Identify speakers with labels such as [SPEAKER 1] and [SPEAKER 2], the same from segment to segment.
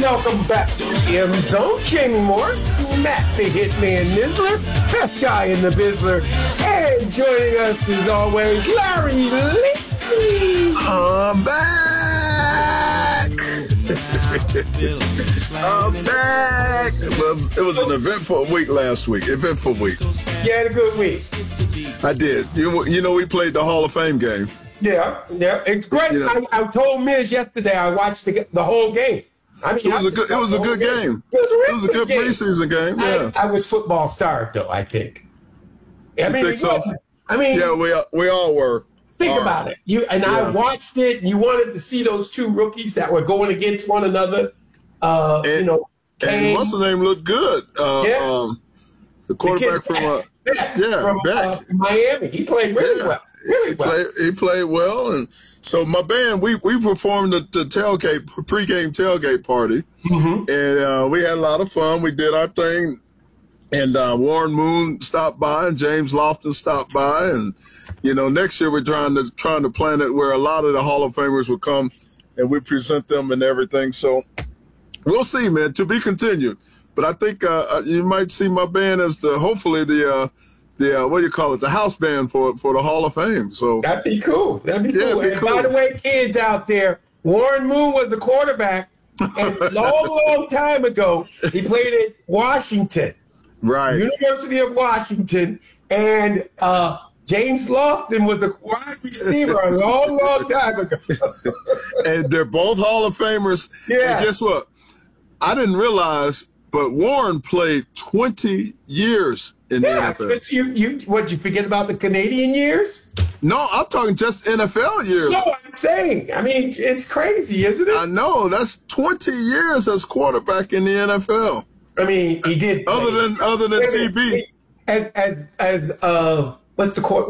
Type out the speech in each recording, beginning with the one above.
[SPEAKER 1] welcome back to the M Zone. Jamie Morris, Matt the Hitman Nizzler, best guy in the Bizzler, and joining us as always, Larry Lee.
[SPEAKER 2] I'm back. I'm back. It was an eventful week last week. Eventful week.
[SPEAKER 1] You had a good week.
[SPEAKER 2] I did. You know, we played the Hall of Fame game.
[SPEAKER 1] Yeah, it's great.
[SPEAKER 2] You know,
[SPEAKER 1] I told Miz yesterday I watched the whole game. I mean,
[SPEAKER 2] it was a good game. It was a good preseason game. Yeah,
[SPEAKER 1] I was football starved though. I think. I mean,
[SPEAKER 2] think so?
[SPEAKER 1] I mean,
[SPEAKER 2] yeah, we all were.
[SPEAKER 1] Think about it. I watched it. And you wanted to see those two rookies that were going against one another.
[SPEAKER 2] And what's the name looked good. The quarterback from Beck.
[SPEAKER 1] Miami. He played really well.
[SPEAKER 2] He played well, and so my band we performed the pregame tailgate party, and we had a lot of fun. We did our thing, and Warren Moon stopped by, and James Lofton stopped by, and next year we're trying to plan it where a lot of the Hall of Famers will come, and we present them and everything. So we'll see, man. To be continued. But I think you might see my band as hopefully the what do you call it? The house band for the Hall of Fame. So
[SPEAKER 1] that'd be cool. That'd be cool. And by the way, kids out there, Warren Moon was the quarterback, and long time ago he played at Washington,
[SPEAKER 2] right?
[SPEAKER 1] University of Washington, and James Lofton was a wide receiver a long time ago.
[SPEAKER 2] And they're both Hall of Famers.
[SPEAKER 1] Yeah.
[SPEAKER 2] And guess what? I didn't realize, but Warren played 20 years in the NFL.
[SPEAKER 1] But you forget about the Canadian years?
[SPEAKER 2] No, I'm talking just NFL years.
[SPEAKER 1] No, I'm saying. I mean, it's crazy, isn't it?
[SPEAKER 2] I know. That's 20 years as quarterback in the NFL.
[SPEAKER 1] I mean, he did.
[SPEAKER 2] Other than TB.
[SPEAKER 1] What's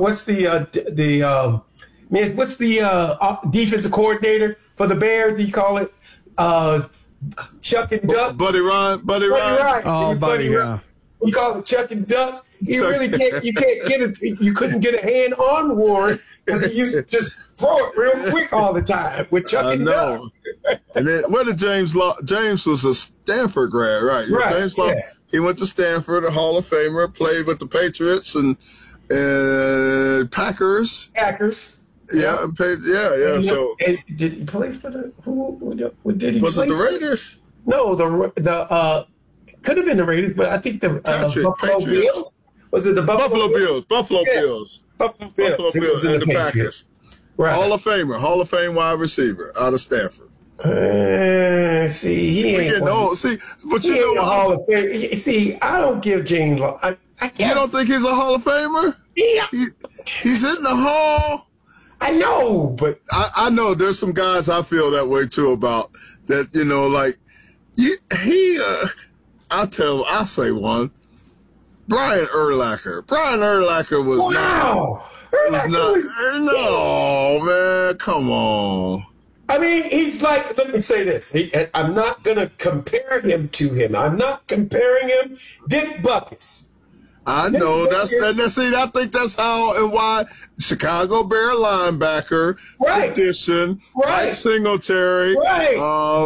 [SPEAKER 1] the defensive coordinator for the Bears? You call it Chuck and Duck.
[SPEAKER 2] Buddy Ryan.
[SPEAKER 1] Oh, Buddy, yeah. We call it Chuck and Duck. You really can't. You can't get it. You couldn't get a hand on Warren because he used to just throw it real quick all the time with Chuck and Duck.
[SPEAKER 2] And then where did James was a Stanford grad, right?
[SPEAKER 1] Right.
[SPEAKER 2] James he went to Stanford, a Hall of Famer, played with the Patriots and Packers. Yeah. So
[SPEAKER 1] did he play for the who did he?
[SPEAKER 2] Was it the Raiders?
[SPEAKER 1] No, the could have been the Raiders, but I think the Buffalo Bills. Was it the Buffalo Bills?
[SPEAKER 2] Buffalo Bills and the Packers.
[SPEAKER 1] Right.
[SPEAKER 2] Hall of Famer, Hall of Fame wide receiver out of Stanford.
[SPEAKER 1] See, he ain't
[SPEAKER 2] getting old. See, but
[SPEAKER 1] he ain't a Hall of Fame. See, I don't give James.
[SPEAKER 2] You don't think he's a Hall of Famer?
[SPEAKER 1] Yeah,
[SPEAKER 2] he's in the Hall.
[SPEAKER 1] I know, but
[SPEAKER 2] I know there's some guys I feel that way too about that. I'll say one. Brian Urlacher. Brian Urlacher was no, man, come on.
[SPEAKER 1] I mean, he's like, let me say this. I'm not going to compare him to him. I'm not comparing him. Dick Butkus.
[SPEAKER 2] I know. I think that's how and why Chicago Bear linebacker, tradition,
[SPEAKER 1] right.
[SPEAKER 2] Mike Singletary.
[SPEAKER 1] Right.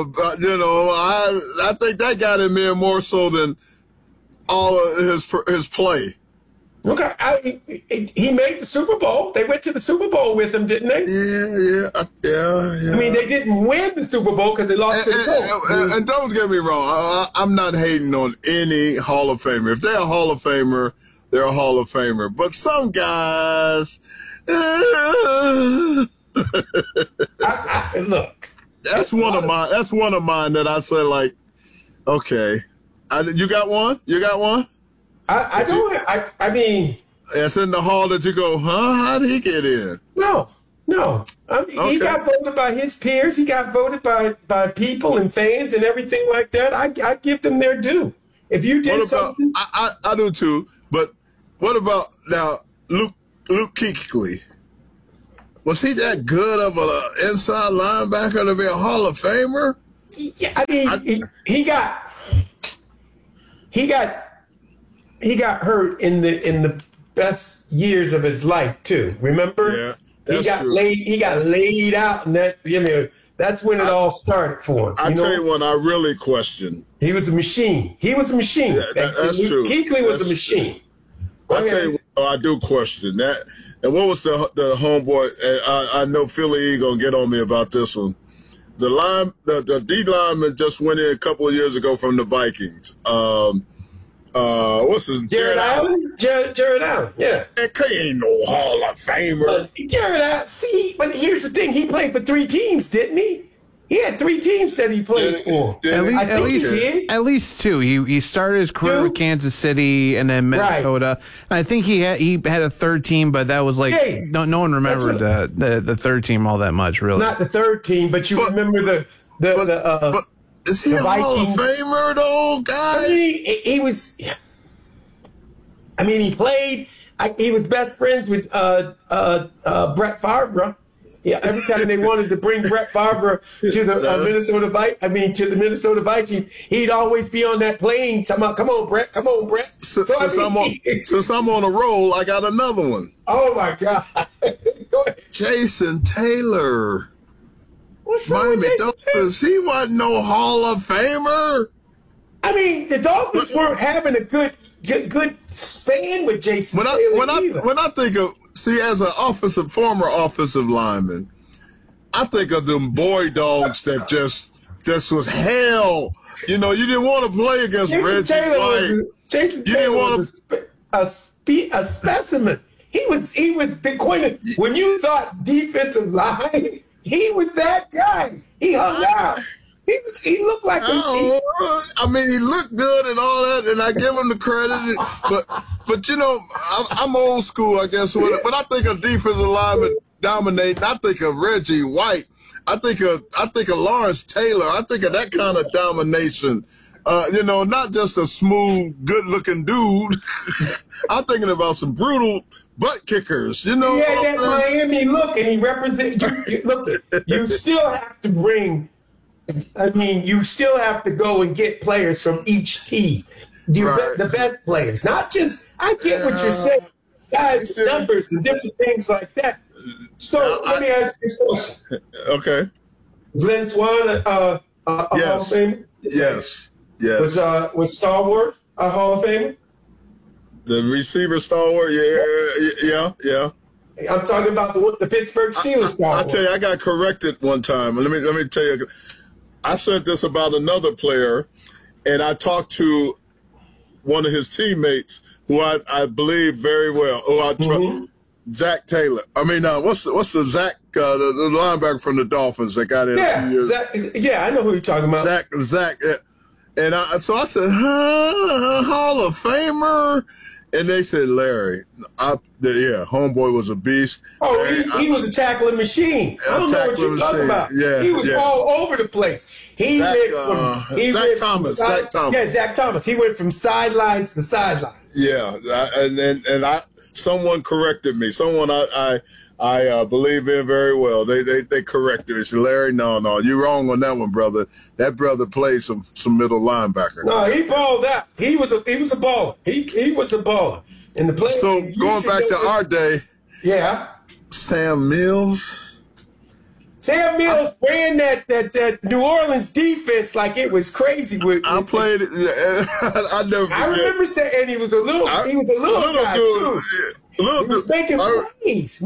[SPEAKER 2] I think that got him in more so than all of his play.
[SPEAKER 1] Okay, he made the Super Bowl. They went to the Super Bowl with him, didn't they?
[SPEAKER 2] Yeah.
[SPEAKER 1] I mean, they didn't win the Super Bowl because they lost to the Colts.
[SPEAKER 2] And don't get me wrong, I'm not hating on any Hall of Famer. If they're a Hall of Famer, they're a Hall of Famer. But some guys,
[SPEAKER 1] look,
[SPEAKER 2] that's one of mine. That's one of mine that I say like, okay, you got one? You got one?
[SPEAKER 1] I don't. I mean,
[SPEAKER 2] it's in the hall that you go, huh? How did he get in?
[SPEAKER 1] No. I mean, he got voted by his peers. He got voted by people and fans and everything like that. I give them their due. If you did something,
[SPEAKER 2] I do too. But what about now, Luke Kuechly? Was he that good of an inside linebacker to be a Hall of Famer?
[SPEAKER 1] Yeah, I mean, he got hurt in the best years of his life too. Remember? He got laid out, and that's when it all started for him.
[SPEAKER 2] I tell you one I really question.
[SPEAKER 1] He was a machine. Yeah,
[SPEAKER 2] that's true.
[SPEAKER 1] Kuechly was a machine.
[SPEAKER 2] I tell you what, I do question that. And what was the homeboy? I know Philly gonna get on me about this one. The D lineman just went in a couple of years ago from the Vikings. What's his
[SPEAKER 1] Jared Allen? Jared Allen, yeah.
[SPEAKER 2] He ain't no Hall of Famer.
[SPEAKER 1] Jared Allen, but here's the thing. He played for 3 teams, didn't he? He had 3 teams that he played for.
[SPEAKER 3] At least 2. He started his career with Kansas City and then Minnesota. Right. And I think he had a 3rd team, but that was like no one remembered the 3rd team all that much, really.
[SPEAKER 1] Not the 3rd team, but you remember the
[SPEAKER 2] is he a Hall of Famer though, guys?
[SPEAKER 1] He was. I mean, he played. He was best friends with Brett Favre. Yeah, every time they wanted to bring Brett Favre to the Minnesota Vikings, he'd always be on that plane. Come on, Brett.
[SPEAKER 2] Since I'm on a roll, I got another one.
[SPEAKER 1] Oh my God! Go ahead.
[SPEAKER 2] Jason Taylor. Miami Dolphins. He wasn't no Hall of Famer.
[SPEAKER 1] I mean, the Dolphins weren't having a good span with Jason Taylor.
[SPEAKER 2] When I think of as an former offensive lineman, I think of them boy dogs that just was hell. You didn't want to play against Reggie White.
[SPEAKER 1] Jason Taylor was a specimen. He was the coin. When you thought defensive line, he was that guy. He hung out. He looked like
[SPEAKER 2] he looked good and all that, and I give him the credit. But I'm old school, I guess. When I think of defensive lineman dominating, I think of Reggie White. I think of Lawrence Taylor. I think of that kind of domination. Not just a smooth, good-looking dude. I'm thinking about some brutal butt kickers. He had
[SPEAKER 1] that Miami look, and he represented. You still have to bring. You still have to go and get players from each team. The best players, not just. I get what you're saying, guys, numbers and different things like that. So let me ask you this question.
[SPEAKER 2] Okay.
[SPEAKER 1] Was Lynn Swann a Hall of Famer?
[SPEAKER 2] Yes.
[SPEAKER 1] Was Stallworth a Hall of Famer?
[SPEAKER 2] The receiver Stallworth, yeah.
[SPEAKER 1] I'm talking about the Pittsburgh Steelers Stallworth.
[SPEAKER 2] I tell you, I got corrected one time. Let me tell you. I said this about another player, and I talked to one of his teammates who I believe very well. Zach Taylor. What's the Zach, the linebacker from the Dolphins that got in a few years?
[SPEAKER 1] Zach, I know who you're talking about.
[SPEAKER 2] Zach. And so I said, Hall of Famer? And they said, Larry. Homeboy was a beast.
[SPEAKER 1] Oh, he was a tackling machine. I don't know what you're talking about.
[SPEAKER 2] Yeah,
[SPEAKER 1] he was all over the place.
[SPEAKER 2] Zach Thomas.
[SPEAKER 1] Yeah, Zach Thomas. He went from sidelines to sidelines.
[SPEAKER 2] Yeah, and someone corrected me. Someone I believe in very well. They corrected me. Said, Larry, no, you're wrong on that one, brother. That brother played some middle linebacker.
[SPEAKER 1] No, he balled out. He was a baller. He was a baller. In the play.
[SPEAKER 2] So going back to our day.
[SPEAKER 1] Yeah.
[SPEAKER 2] Sam Mills.
[SPEAKER 1] Sam Mills ran that New Orleans defense like it was crazy.
[SPEAKER 2] I played it. I never forget.
[SPEAKER 1] I remember saying he was a little guy dude. Too. He was making plays.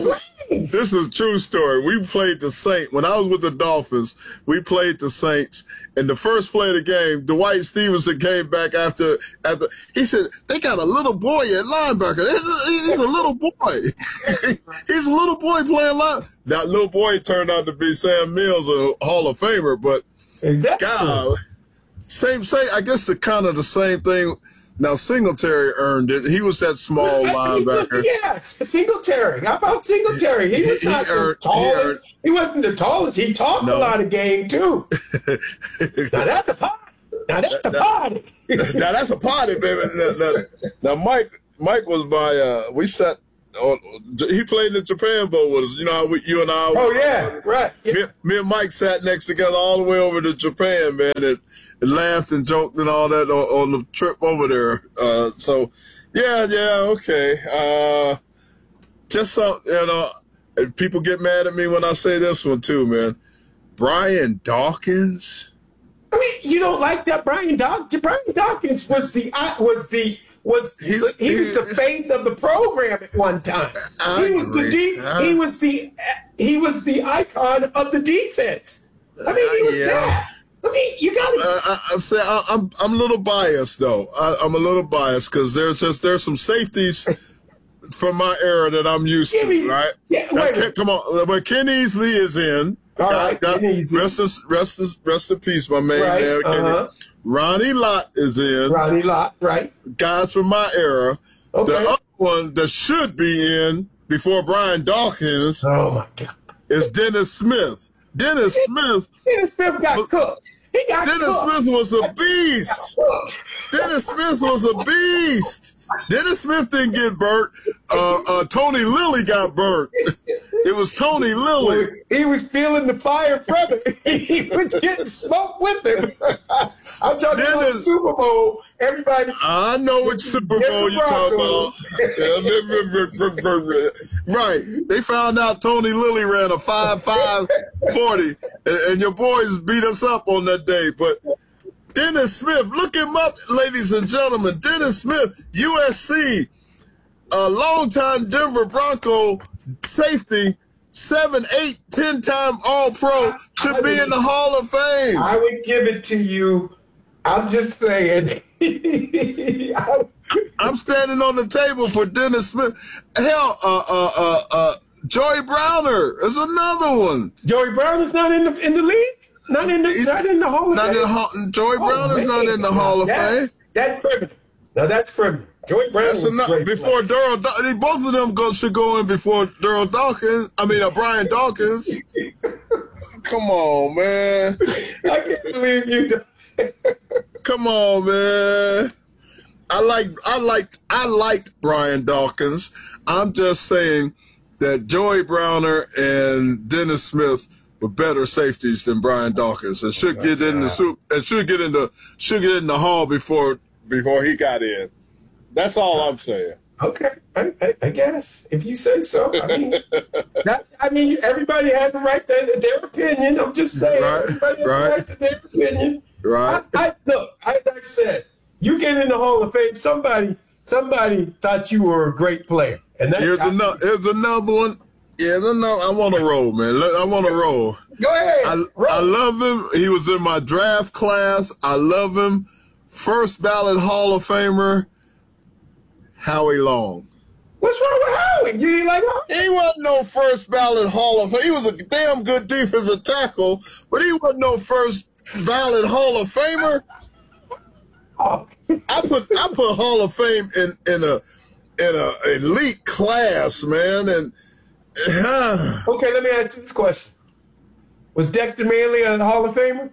[SPEAKER 2] This is a true story. We played the Saints. When I was with the Dolphins, we played the Saints. And the first play of the game, Dwight Stevenson came back after he said, they got a little boy at linebacker. He's a little boy. He's a little boy playing linebacker. That little boy turned out to be Sam Mills, a Hall of Famer. But,
[SPEAKER 1] exactly.
[SPEAKER 2] God, same. I guess the kind of the same thing. Now, Singletary earned it. He was that small linebacker.
[SPEAKER 1] Yeah, Singletary. How about Singletary? He was not the tallest. He wasn't the tallest. He talked a lot of game, too. Now, that's a party. Now, that's a party, baby. Now Mike was my, we sat, he played in the Japan Bowl with us. You know how you and I. Oh, yeah, right. Yeah.
[SPEAKER 2] Me and Mike sat next together all the way over to Japan, man. And laughed and joked and all that on the trip over there. Okay. Just so, people get mad at me when I say this one too, man. Brian Dawkins.
[SPEAKER 1] I mean, you don't like that Brian Dawkins? Brian Dawkins was the face of the program at one time. He was the icon of the defense. I mean, he was that. I mean, you got to.
[SPEAKER 2] I'm a little biased though. I'm a little biased because there's some safeties from my era that I'm used to, right?
[SPEAKER 1] Yeah,
[SPEAKER 2] come on, but Ken Easley is in.
[SPEAKER 1] All right,
[SPEAKER 2] Ken Easley. Rest in peace, my man.
[SPEAKER 1] Right,
[SPEAKER 2] there, Ronnie Lott is in.
[SPEAKER 1] Ronnie Lott, right?
[SPEAKER 2] Guys from my era.
[SPEAKER 1] Okay.
[SPEAKER 2] The other one that should be in before Brian Dawkins.
[SPEAKER 1] Oh my God.
[SPEAKER 2] Is Dennis Smith. Dennis Smith
[SPEAKER 1] got cooked.
[SPEAKER 2] Dennis Smith was a beast. Dennis Smith was a beast. Dennis Smith didn't get burnt. Tony Lilly got burnt. It was Tony Lilly.
[SPEAKER 1] He was feeling the fire from it. He was getting smoked with him. I'm talking about the Super Bowl. Everybody.
[SPEAKER 2] I know which Super Bowl you're talking about. Right. They found out Tony Lilly ran a 5.5 40, and your boys beat us up on that day. But Dennis Smith, look him up, ladies and gentlemen. Dennis Smith, USC, a longtime Denver Bronco safety, 7, 8, 10-time All-Pro, should be in the Hall of Fame.
[SPEAKER 1] I would give it to you. I'm just saying.
[SPEAKER 2] I'm standing on the table for Dennis Smith. Hell, Joey Browner is another one.
[SPEAKER 1] Joey Browner's not in the league. Not in the Hall of Fame.
[SPEAKER 2] Joey Browner's not in the Hall of Fame.
[SPEAKER 1] That's criminal. Now that's criminal. Joey Brown was great
[SPEAKER 2] before Daryl. Both of them should go in before Daryl Dawkins. Brian Dawkins. Come on, man.
[SPEAKER 1] I can't believe you.
[SPEAKER 2] Come on, man. I liked Brian Dawkins. I'm just saying that Joey Browner and Dennis Smith were better safeties than Brian Dawkins, and should get in the Hall before he got in. That's all I'm saying.
[SPEAKER 1] Okay, I guess if you say so. I mean, everybody has a right to their opinion. I'm just saying, everybody has a right to their opinion.
[SPEAKER 2] Right.
[SPEAKER 1] Look, like I said, you get in the Hall of Fame. Somebody thought you were a great player, and
[SPEAKER 2] here's another one. Yeah, no, I want to roll, man. I want to roll.
[SPEAKER 1] Go ahead.
[SPEAKER 2] I love him. He was in my draft class. I love him. First ballot Hall of Famer, Howie Long.
[SPEAKER 1] What's wrong with Howie? You didn't like Howie?
[SPEAKER 2] He wasn't no first ballot Hall of Fame. He was a damn good defensive tackle, but he wasn't no first ballot Hall of Famer. I put Hall of Fame in a elite class, man, and.
[SPEAKER 1] Okay, let me ask you this question. Was Dexter Manley a Hall of Famer?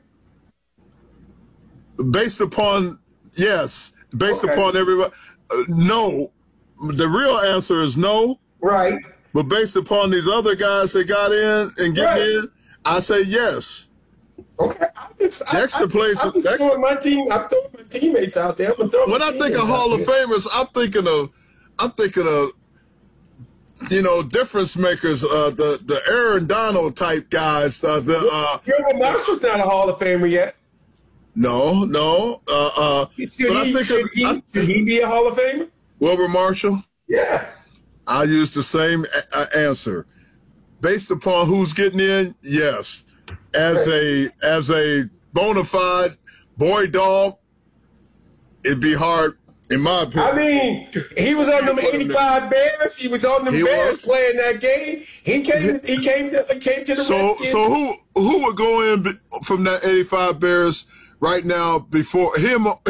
[SPEAKER 2] Based upon everybody. No. The real answer is no.
[SPEAKER 1] Right.
[SPEAKER 2] But based upon these other guys that got in and get in, I say yes.
[SPEAKER 1] Okay.
[SPEAKER 2] Dexter plays.
[SPEAKER 1] I'm throwing my teammates out there.
[SPEAKER 2] When I think of Hall of Famers, I'm thinking of difference makers, the Aaron Donald type guys.
[SPEAKER 1] Wilbur Marshall's not a Hall of Famer yet.
[SPEAKER 2] No.
[SPEAKER 1] Should he be a Hall of Famer?
[SPEAKER 2] Wilbur Marshall?
[SPEAKER 1] Yeah.
[SPEAKER 2] I use the same answer. Based upon who's getting in, yes. As a bona fide boy dog, it'd be hard. In my opinion.
[SPEAKER 1] I mean, he was on them 85 Bears. He was on them Bears playing that game. He came to the Redskins.
[SPEAKER 2] So who would go in from that 85 Bears right now before him or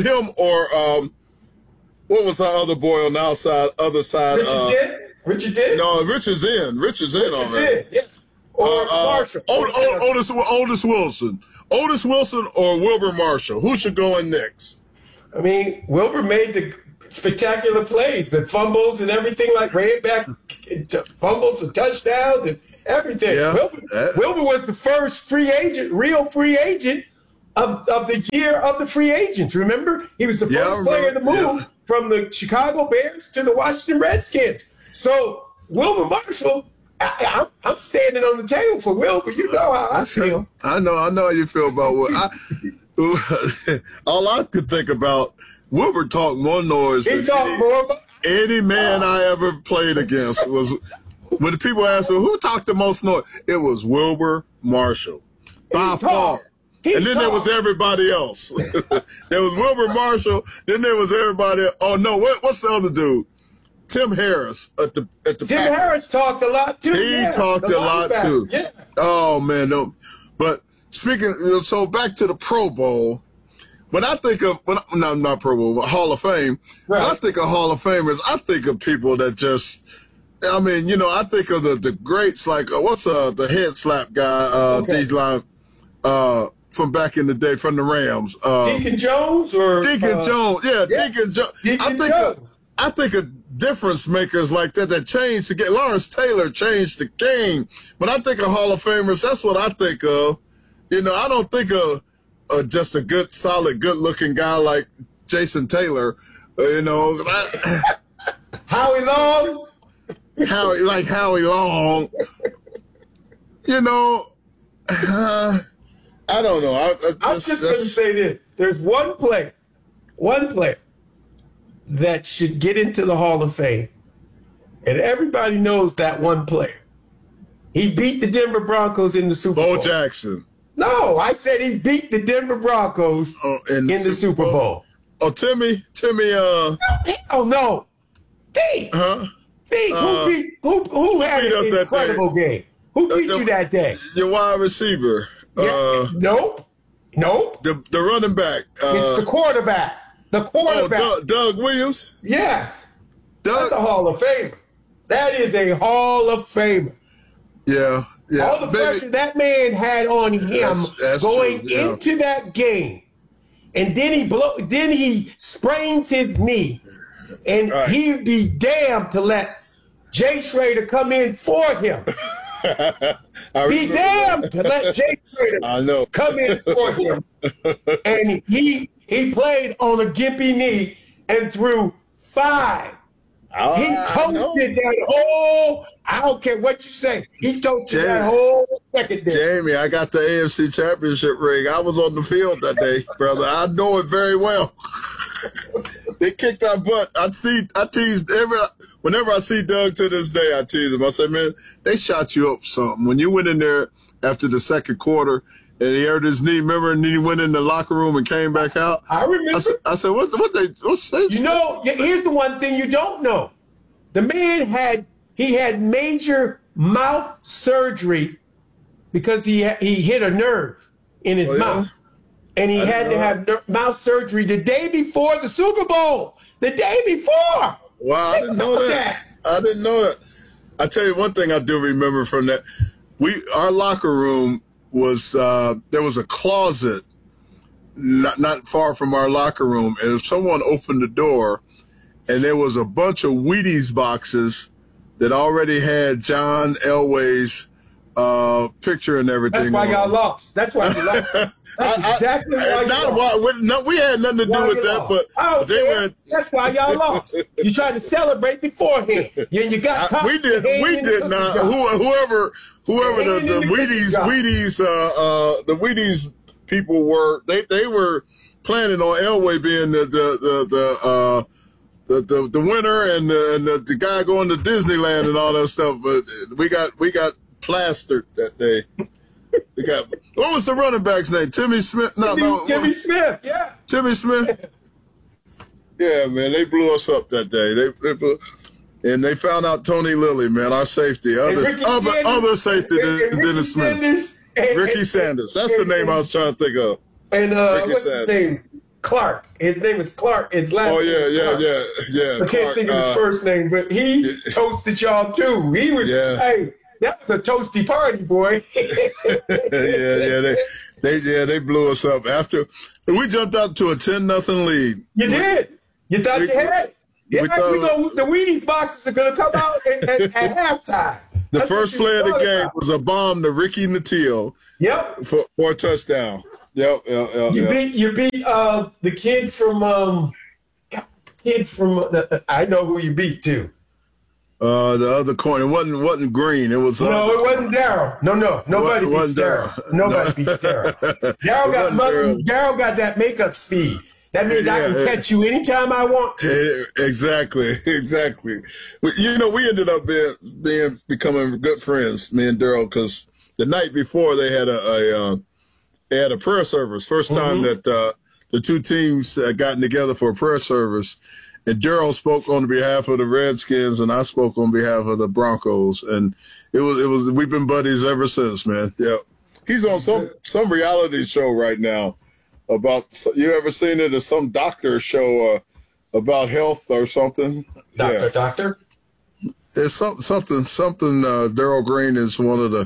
[SPEAKER 2] what was our other boy on the other side?
[SPEAKER 1] Richard Dent?
[SPEAKER 2] No, Richard's in already.
[SPEAKER 1] Yeah. Or Marshall.
[SPEAKER 2] Otis Wilson. Otis Wilson or Wilbur Marshall. Who should go in next?
[SPEAKER 1] I mean, Wilbur made the spectacular plays, the fumbles and everything, like ran back fumbles for touchdowns and everything.
[SPEAKER 2] Yeah,
[SPEAKER 1] Wilbur was the first real free agent of the year of the free agents. Remember? He was the first player to move from the Chicago Bears to the Washington Redskins. So Wilbur Marshall I'm standing on the table for Wilbur. You know how I feel.
[SPEAKER 2] I know how you feel about Wilbur. All I could think about, Wilbur talked more noise
[SPEAKER 1] than
[SPEAKER 2] any man I ever played against. Was when the people asked him, who talked the most noise? It was Wilbur Marshall. By far. And then there was everybody else. There was Wilbur Marshall. Then there was everybody. Oh, no. What's the other dude? Tim Harris at the
[SPEAKER 1] Tim Harris talked a lot, too.
[SPEAKER 2] He talked a lot, too.
[SPEAKER 1] Yeah.
[SPEAKER 2] Oh, man. No. But speaking, so back to the Pro Bowl. When I think of, not Pro Bowl, but Hall of Fame, right. When I think of Hall of Famers, I think of people that just, I mean, you know, I think of the greats like, what's the head slap guy, D-line, from back in the day from the Rams.
[SPEAKER 1] Deacon Jones
[SPEAKER 2] Deacon Jones, yeah. Deacon Jones. I think of difference makers like that changed the game. Lawrence Taylor changed the game. When I think of Hall of Famers, that's what I think of. You know, I don't think of just a good, solid, good-looking guy like Jason Taylor. You know,
[SPEAKER 1] Howie Long.
[SPEAKER 2] Howie Long. You know, I don't know.
[SPEAKER 1] I'm just going to say this: there's one player that should get into the Hall of Fame, and everybody knows that one player. He beat the Denver Broncos in the Super Bowl.
[SPEAKER 2] Bo Jackson.
[SPEAKER 1] No, I said he beat the Denver Broncos in the Super Bowl.
[SPEAKER 2] Oh, Timmy.
[SPEAKER 1] Oh no, D.
[SPEAKER 2] Huh?
[SPEAKER 1] D. Who had an incredible game? Who beat you that day?
[SPEAKER 2] Your wide receiver.
[SPEAKER 1] Yeah. Nope.
[SPEAKER 2] The running back.
[SPEAKER 1] It's the quarterback.
[SPEAKER 2] Oh, Doug Williams?
[SPEAKER 1] Yes. That's a Hall of Famer. That is a Hall of Famer.
[SPEAKER 2] Yeah.
[SPEAKER 1] All the pressure that man had on him
[SPEAKER 2] that's
[SPEAKER 1] going
[SPEAKER 2] true, yeah.
[SPEAKER 1] into that game. And then he sprains his knee. And he'd be damned to let Jay Schrader come in for him. Be damned to let Jay Schrader come in for him. And he played on a gimpy knee and threw 5. He toasted that whole, I don't care what you say, he toasted that whole second day.
[SPEAKER 2] Jamie, I got the AFC Championship ring. I was on the field that day, brother. I know it very well. They kicked our butt. I teased whenever I see Doug to this day, I tease him. I say, man, they shot you up something. When you went in there after the second quarter and he hurt his knee, remember, and then he went in the locker room and came back out.
[SPEAKER 1] I remember.
[SPEAKER 2] I said, what's they?
[SPEAKER 1] You know, here's the one thing you don't know. The man had major mouth surgery because he hit a nerve in his mouth. And he had to have mouth surgery the day before the Super Bowl. The day before.
[SPEAKER 2] Wow, I didn't know that. I didn't know that. I tell you one thing I do remember from that. Our locker room was there was a closet not far from our locker room, and if someone opened the door, and there was a bunch of Wheaties boxes that already had John Elway's picture and everything.
[SPEAKER 1] That's why y'all lost. That's why you lost. That's exactly why you lost.
[SPEAKER 2] We had nothing to do with that, but they were.
[SPEAKER 1] That's why y'all lost. You tried to celebrate beforehand. You got caught.
[SPEAKER 2] We did not. Whoever the Wheaties people were, they were planning on Elway being the winner and the guy going to Disneyland and all that stuff, but we got plastered that day. What was the running back's name? Timmy Smith? No.
[SPEAKER 1] Timmy Smith, yeah.
[SPEAKER 2] Timmy Smith? Yeah, man, they blew us up that day. And they found out Tony Lilly, man, our safety. Other safety than Dennis Smith. Ricky Sanders. That's the name I was trying to think of.
[SPEAKER 1] And what's his name? Clark. His name is Clark. His last name is Clark.
[SPEAKER 2] Yeah.
[SPEAKER 1] I can't think of his first name, but he toasted y'all too. He was, hey, that was a toasty party, boy.
[SPEAKER 2] They blew us up after we jumped out to a 10-0 lead.
[SPEAKER 1] You did. You thought you had it. Yeah, the Wheaties boxes are going to come out at halftime.
[SPEAKER 2] The first play of the game was a bomb to Ricky Nattiel.
[SPEAKER 1] Yep.
[SPEAKER 2] For a touchdown. Yep.
[SPEAKER 1] You beat the kid from I know who you beat too.
[SPEAKER 2] The other coin, it wasn't Green. It was
[SPEAKER 1] it wasn't Darryl. No, nobody beats Darryl. Nobody beats Darryl. Darryl got that makeup speed. That means I can catch you anytime I want to.
[SPEAKER 2] Exactly. You know, we ended up becoming good friends, me and Darryl, because the night before they had a prayer service. First time that the two teams had gotten together for a prayer service. And Darryl spoke on behalf of the Redskins, and I spoke on behalf of the Broncos. And it was we've been buddies ever since, man. Yeah, he's on some reality show right now about. You ever seen it as some doctor show about health or something?
[SPEAKER 1] Doctor.
[SPEAKER 2] It's something. Darryl Green is one of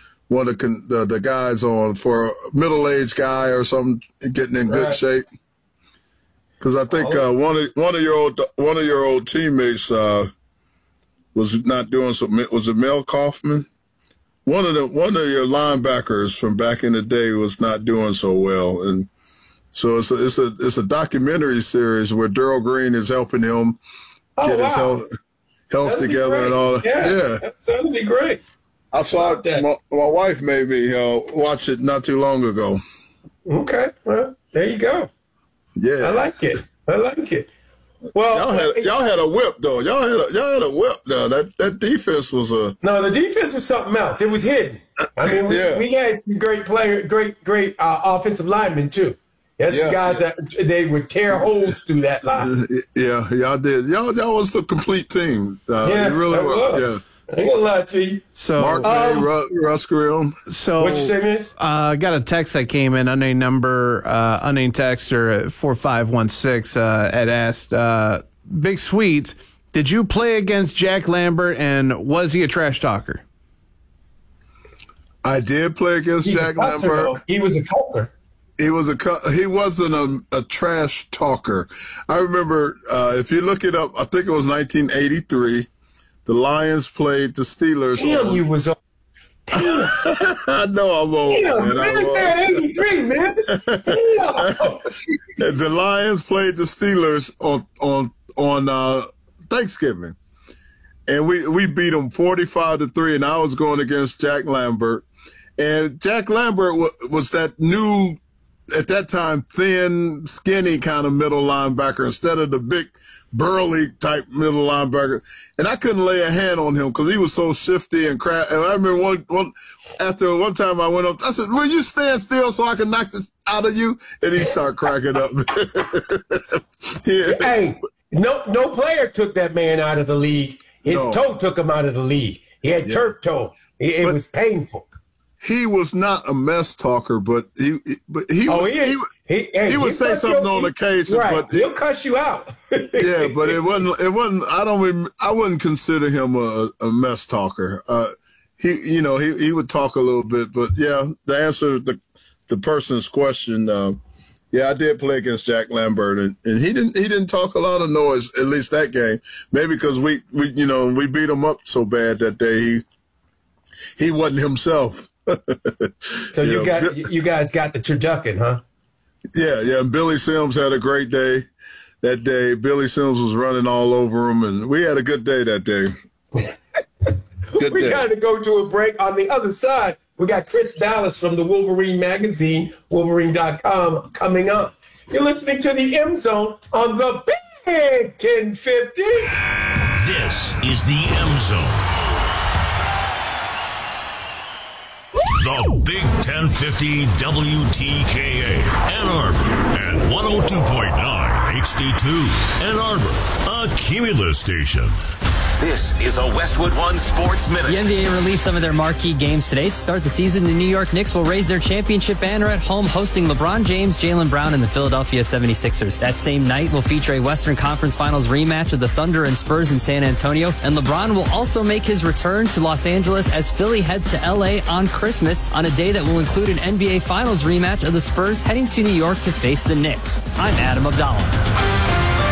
[SPEAKER 2] the guys on for a middle-aged guy or something getting in good shape. Because I think one of your old teammates was not doing so. Was it Mel Kaufman? One of your linebackers from back in the day was not doing so well, and so it's a documentary series where Darryl Green is helping him get his health together and all that.
[SPEAKER 1] Yeah, that sounds be great.
[SPEAKER 2] I saw it. My wife made me watch it not too long ago.
[SPEAKER 1] Okay, well there you go.
[SPEAKER 2] Yeah,
[SPEAKER 1] I like it. Well,
[SPEAKER 2] y'all had a whip though. Y'all had a whip though. That defense was
[SPEAKER 1] the defense was something else. It was hidden. I mean, we had some great offensive linemen too. That's the guys that they would tear holes through that line.
[SPEAKER 2] Yeah, y'all did. Y'all was the complete team. You really were. Yeah.
[SPEAKER 1] I ain't gonna lie to you.
[SPEAKER 3] So,
[SPEAKER 2] Mark May, Russ Grill.
[SPEAKER 3] So,
[SPEAKER 1] what'd you say, miss?
[SPEAKER 3] Got a text that came in, unnamed number, unnamed texter at 4516 had asked, Big Sweet, did you play against Jack Lambert and was he a trash talker?
[SPEAKER 2] I did play against Jack Lambert.
[SPEAKER 1] Though. He was a cusser.
[SPEAKER 2] He wasn't a trash talker. I remember, if you look it up, I think it was 1983. The Lions played the Steelers.
[SPEAKER 1] Damn, you was on. Damn.
[SPEAKER 2] I know I'm old.
[SPEAKER 1] Damn, man, 83, man. Damn.
[SPEAKER 2] The Lions played the Steelers on Thanksgiving, and we beat them 45-3. And I was going against Jack Lambert, and Jack Lambert was that new, at that time, thin, skinny kind of middle linebacker instead of the big, burly type middle linebacker. And I couldn't lay a hand on him because he was so shifty and crap. And I remember one time I went up, I said, will you stand still so I can knock this out of you? And he started cracking up.
[SPEAKER 1] Hey, no player took that man out of the league. His toe took him out of the league. He had turf toe. It was painful.
[SPEAKER 2] He was not a mess talker, but he would say something on occasion.
[SPEAKER 1] Right,
[SPEAKER 2] but
[SPEAKER 1] he'll cuss you out.
[SPEAKER 2] Yeah, but it wasn't. I wouldn't consider him a mess talker. He would talk a little bit, but yeah, to answer the person's question, I did play against Jack Lambert, and he didn't talk a lot of noise, at least that game. Maybe because we beat him up so bad that day. He wasn't himself.
[SPEAKER 1] So you guys got the turducken, huh?
[SPEAKER 2] Yeah. And Billy Sims had a great day that day. Billy Sims was running all over him, and we had a good day that day.
[SPEAKER 1] We got to go to a break. On the other side, we got Chris Dallas from the Wolverine magazine, Wolverine.com, coming up. You're listening to the M Zone on the Big 1050.
[SPEAKER 4] This is the M Zone. The Big 1050 WTKA, Ann Arbor, and 102.9 HD2, Ann Arbor, a Cumulus station. This is a Westwood One Sports Minute.
[SPEAKER 5] The NBA released some of their marquee games today. To start the season, the New York Knicks will raise their championship banner at home, hosting LeBron James, Jaylen Brown, and the Philadelphia 76ers. That same night will feature a Western Conference Finals rematch of the Thunder and Spurs in San Antonio. And LeBron will also make his return to Los Angeles as Philly heads to LA on Christmas, on a day that will include an NBA Finals rematch of the Spurs heading to New York to face the Knicks. I'm Adam Abdallah.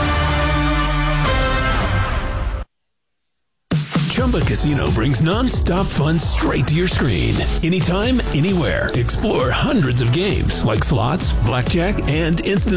[SPEAKER 6] Chumba Casino brings non-stop fun straight to your screen. Anytime, anywhere. Explore hundreds of games like slots, blackjack, and instant